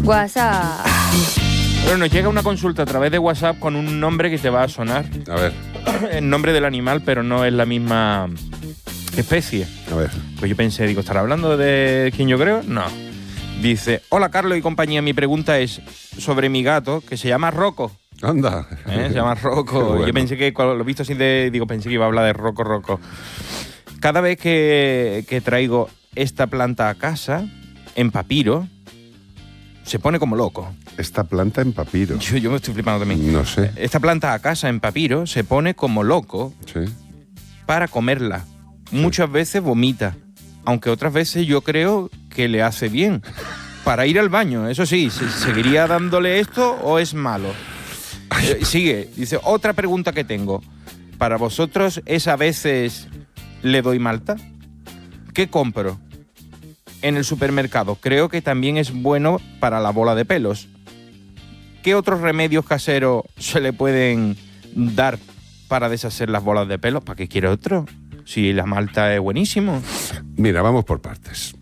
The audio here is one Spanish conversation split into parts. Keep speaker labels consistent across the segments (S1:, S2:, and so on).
S1: WhatsApp.
S2: Bueno, nos llega una consulta a través de WhatsApp con un nombre que te va a sonar.
S3: A ver.
S2: El nombre del animal, pero no es la misma especie.
S3: A ver.
S2: Pues yo pensé, digo, ¿estará hablando de quién yo creo? No. Dice, hola Carlos y compañía, mi pregunta es sobre mi gato, que se llama Rocco.
S3: Anda.
S2: Se llama Rocco.
S3: Bueno.
S2: Yo pensé que, cuando lo he visto así pensé que iba a hablar de Rocco. Cada vez que traigo esta planta a casa, en papiro, se pone como loco.
S3: Esta planta en papiro.
S2: Yo me estoy flipando también.
S3: No sé.
S2: Esta planta a casa en papiro se pone como loco
S3: Sí.
S2: para comerla. Muchas veces vomita, aunque otras veces yo creo que le hace bien. Para ir al baño, eso sí, ¿seguiría dándole esto o es malo? Sigue, dice, otra pregunta que tengo. ¿Para vosotros es a veces le doy malta? ¿Qué compro en el supermercado? Creo que también es bueno para la bola de pelos. ¿Qué otros remedios caseros se le pueden dar para deshacer las bolas de pelos? ¿Para qué quiere otro? Si la malta es buenísimo.
S3: Mira, vamos por partes.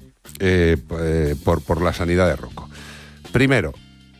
S3: Por la sanidad de Rocco. Primero,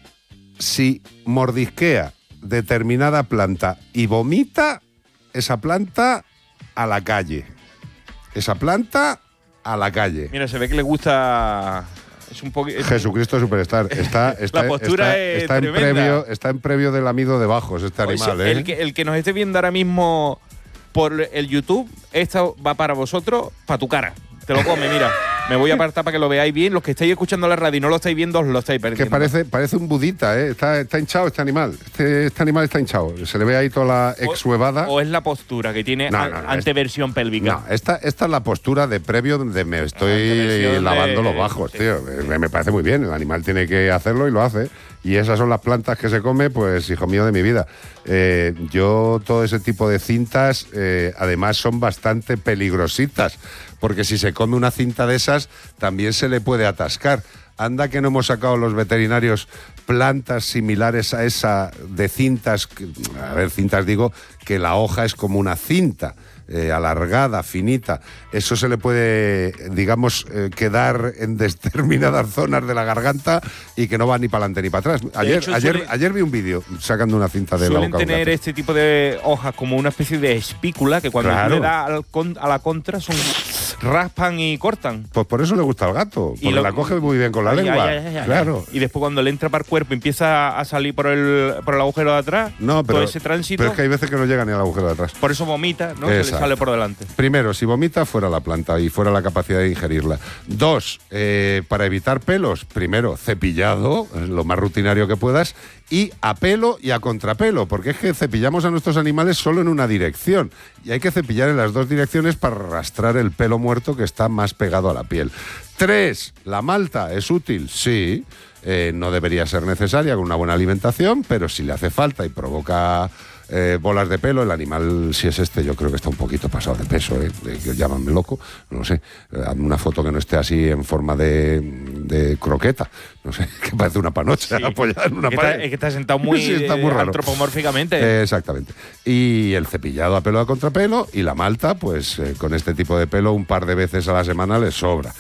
S3: si mordisquea determinada planta y vomita, esa planta a la calle. Esa planta a la calle.
S2: Mira, se ve que le gusta... Es un poco...
S3: Jesucristo Superstar.
S2: La postura es tremenda.
S3: Está en previo del amido de bajos este animal, ¿eh?
S2: El que nos esté viendo ahora mismo por el YouTube, esto va para vosotros, para tu cara. Te lo come, mira. Me voy a apartar para que lo veáis bien. Los que estáis escuchando la radio y no lo estáis viendo, os lo estáis perdiendo.
S3: Que parece un budita, ¿eh? Está hinchado este animal. Este animal está hinchado. Se le ve ahí toda la exhuevada.
S2: ¿O es la postura que tiene anteversión pélvica?
S3: No, esta es la postura de previo donde me estoy lavando los bajos,
S2: sí.
S3: tío. Me parece muy bien. El animal tiene que hacerlo y lo hace. Y esas son las plantas que se come, pues, hijo mío de mi vida. Yo, todo ese tipo de cintas, además, son bastante peligrositas. Porque si se come una cinta de esas, también se le puede atascar. Anda que no hemos sacado los veterinarios plantas similares a esa de cintas, cintas digo, que la hoja es como una cinta, alargada, finita. Eso se le puede, digamos, quedar en determinadas zonas de la garganta y que no va ni para adelante ni para atrás. Ayer vi un vídeo sacando una cinta de la boca.
S2: Suelen tener este tipo de hojas como una especie de espícula que cuando le da a la contra raspan y cortan.
S3: Pues por eso le gusta al gato, porque la coge muy bien con la lengua. Claro.
S2: Y después cuando le entra para el cuerpo empieza a salir por el agujero de atrás, todo ese tránsito.
S3: Pero es que hay veces que no llega ni al agujero de atrás.
S2: Por eso vomita, ¿no? Se le sale por delante.
S3: Primero, si vomita, fuera la planta y fuera la capacidad de ingerirla. 2, para evitar pelos, primero, cepillado, lo más rutinario que puedas, y a pelo y a contrapelo, porque es que cepillamos a nuestros animales solo en una dirección y hay que cepillar en las dos direcciones para arrastrar el pelo muerto que está más pegado a la piel. 3, la malta es útil, sí, no debería ser necesaria con una buena alimentación, pero si le hace falta y provoca bolas de pelo, el animal, si es yo creo que está un poquito pasado de peso, llámame loco, no lo sé, hazme una foto que no esté así en forma de croqueta, no sé, que parece una panocha apoyada en una pared.
S2: Es que está sentado muy,
S3: sí, está muy raro.
S2: Antropomórficamente.
S3: Exactamente. Y el cepillado a pelo a contrapelo y la malta, pues con este tipo de pelo un par de veces a la semana le sobra.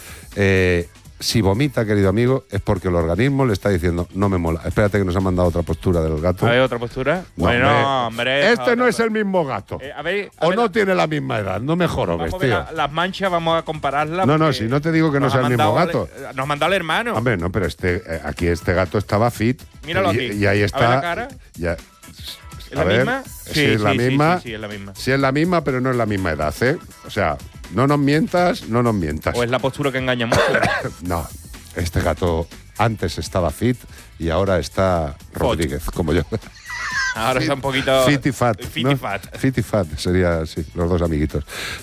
S3: Si vomita, querido amigo, es porque el organismo le está diciendo, no me mola. Espérate que nos han mandado otra postura del gato.
S2: ¿Hay otra postura?
S3: No,
S2: bueno, hombre.
S3: Este no es el mismo gato. No tiene la misma edad. No me jorobes, tío.
S2: Las manchas vamos a compararlas.
S3: No, si no te digo que no sea el mismo gato.
S2: Nos mandó el hermano.
S3: Hombre, no, pero aquí este gato estaba fit.
S2: Míralo aquí.
S3: Y ahí está.
S2: A ver la cara. ¿Es la misma?
S3: Sí, es la misma.
S2: Sí, es la misma.
S3: Sí, es la misma, pero no es la misma edad, ¿eh? O sea, no nos mientas.
S2: O es la postura que engaña mucho.
S3: No, este gato antes estaba fit y ahora está Rodríguez, como yo.
S2: Ahora está un poquito...
S3: Fit y fat. Fit y fat sería, sí, los dos amiguitos.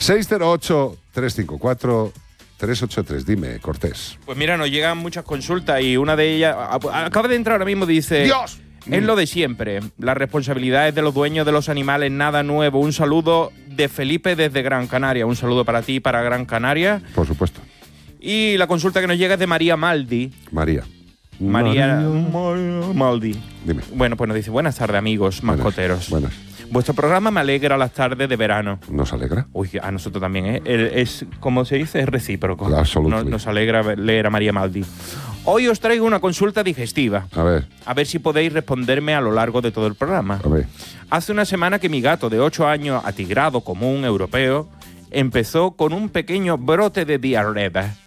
S3: 608-354-383. Dime, Cortés.
S2: Pues mira, nos llegan muchas consultas y una de ellas... Acaba de entrar ahora mismo, dice...
S3: ¡Dios!
S2: Es lo de siempre. Las responsabilidades de los dueños de los animales, nada nuevo. Un saludo de Felipe desde Gran Canaria. Un saludo para ti, para Gran Canaria.
S3: Por supuesto.
S2: Y la consulta que nos llega es de María Maldi.
S3: María
S2: Maldi.
S3: Dime.
S2: Bueno, pues nos dice, buenas tardes, amigos mascoteros.
S3: Buenas.
S2: Vuestro programa me alegra las tardes de verano.
S3: ¿Nos alegra?
S2: Uy, a nosotros también, ¿eh? Es, como se dice, es recíproco.
S3: Absolutely.
S2: Nos alegra leer a María Maldi. Hoy os traigo una consulta digestiva. A ver si podéis responderme a lo largo de todo el programa.
S3: A ver.
S2: Hace una semana que mi gato de 8 años, atigrado común europeo, empezó con un pequeño brote de diarrea.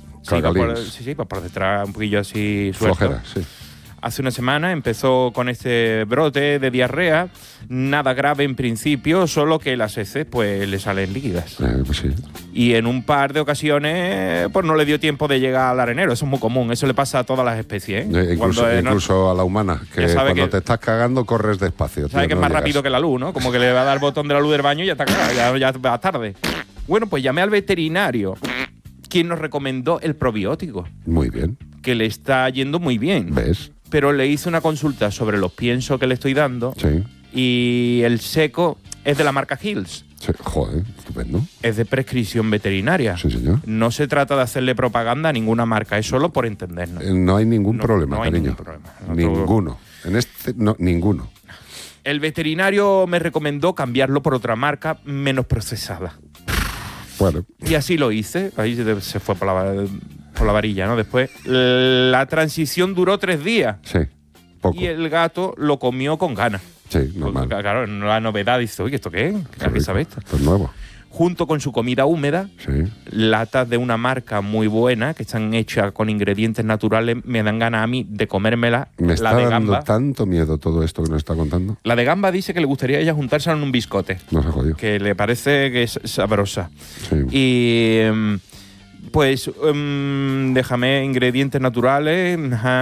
S2: Sí, por detrás un poquillo así suelto.
S3: Flojera, sí.
S2: Hace una semana empezó con este brote de diarrea, nada grave en principio, solo que las heces pues le salen líquidas.
S3: Pues sí.
S2: Y en un par de ocasiones pues no le dio tiempo de llegar al arenero, eso es muy común, eso le pasa a todas las especies.
S3: Incluso a la humana, que cuando te estás cagando corres despacio.
S2: Sabe que es más rápido que la luz, ¿no? Como que le va a dar el botón de la luz del baño y ya está cagado, ya va tarde. Bueno, pues llamé al veterinario, quien nos recomendó el probiótico.
S3: Muy bien.
S2: Que le está yendo muy bien.
S3: ¿Ves?
S2: Pero le hice una consulta sobre los piensos que le estoy dando.
S3: Sí.
S2: Y el seco es de la marca Hills.
S3: Sí. Joder, estupendo.
S2: Es de prescripción veterinaria.
S3: Sí, señor.
S2: No se trata de hacerle propaganda a ninguna marca, es solo por entendernos.
S3: No hay ningún problema,
S2: no hay
S3: cariño.
S2: ningún problema.
S3: Ninguno. Ninguno.
S2: El veterinario me recomendó cambiarlo por otra marca menos procesada.
S3: Bueno.
S2: Y así lo hice. Ahí se fue por la varilla, ¿no? Después, la transición duró 3 días.
S3: Sí, poco.
S2: Y el gato lo comió con ganas.
S3: Sí, normal.
S2: Porque, claro, la novedad dice, oye, ¿esto qué es? ¿Qué sabe esto?
S3: Esto es nuevo.
S2: Junto con su comida húmeda,
S3: sí.
S2: Latas de una marca muy buena, que están hechas con ingredientes naturales, me dan ganas a mí de comérmela.
S3: Me está dando tanto miedo todo esto que nos está contando.
S2: La de gamba dice que le gustaría a ella juntársela en un biscote.
S3: No se jodió.
S2: Que le parece que es sabrosa.
S3: Sí.
S2: Y pues déjame ingredientes naturales.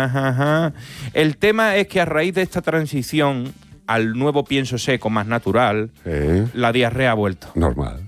S2: El tema es que a raíz de esta transición al nuevo pienso seco más natural, la diarrea ha vuelto.
S3: Normal.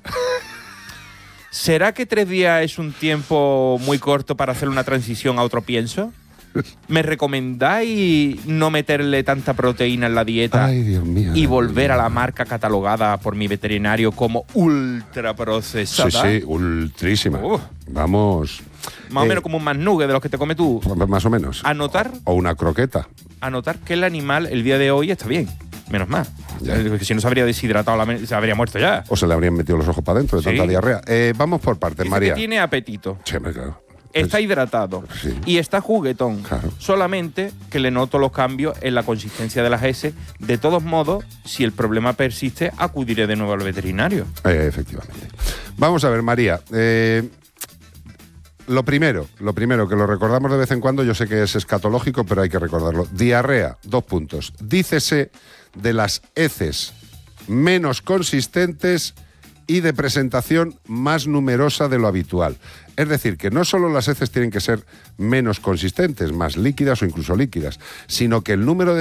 S2: ¿Será que 3 días es un tiempo muy corto para hacer una transición a otro pienso? ¿Me recomendáis no meterle tanta proteína en la dieta?
S3: Ay, Dios mío,
S2: y volver a la marca catalogada por mi veterinario como ultraprocesada?
S3: Sí, ultrísima. Vamos.
S2: Más o menos como un mannugue de los que te comes tú.
S3: Más o menos.
S2: Anotar.
S3: O una croqueta.
S2: Anotar que el animal el día de hoy está bien. Menos mal. Porque si no se habría deshidratado, se habría muerto ya.
S3: O se le habrían metido los ojos para adentro de tanta diarrea. Vamos por partes,
S2: dice
S3: María.
S2: Que tiene apetito.
S3: Sí, claro.
S2: Está hidratado.
S3: Sí.
S2: Y está juguetón.
S3: Claro.
S2: Solamente que le noto los cambios en la consistencia de las heces. De todos modos, si el problema persiste, acudiré de nuevo al veterinario.
S3: Efectivamente. Vamos a ver, María. Lo primero, que lo recordamos de vez en cuando, yo sé que es escatológico, pero hay que recordarlo. Diarrea, 2 puntos. Dícese de las heces menos consistentes y de presentación más numerosa de lo habitual. Es decir, que no solo las heces tienen que ser menos consistentes, más líquidas o incluso líquidas, sino que el número de